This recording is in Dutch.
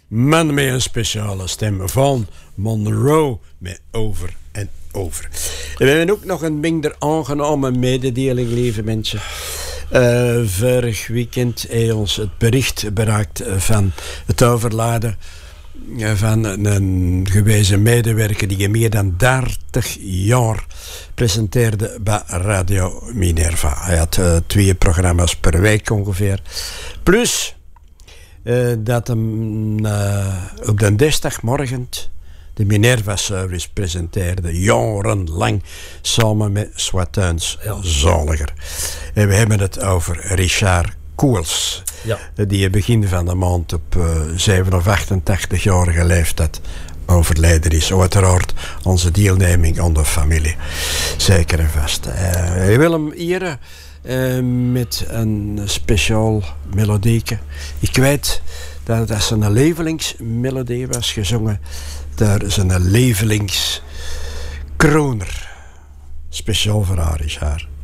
Man met een speciale stem van Monroe met Over en Over. We hebben ook nog een minder aangename mededeling, lieve mensen. Vorig weekend heeft ons het bericht bereikt van het overlijden van een gewezen medewerker die meer dan 30 jaar presenteerde bij Radio Minerva. Hij had 2 programma's per week ongeveer. Plus dat hem op de dinsdagmorgen de Minerva-service presenteerde, jarenlang, samen met Swatuins Zaliger. En we hebben het over Richard Koels, die begin van de maand op 7 of 88-jarige leeftijd overleden is. Uiteraard onze deelneming aan de familie. Zeker en vast. Ik wil hem eren met een speciaal melodieke. Ik weet dat het zijn levelingsmelodie was, gezongen door zijn levelingskroner. Speciaal voor haar, Richard.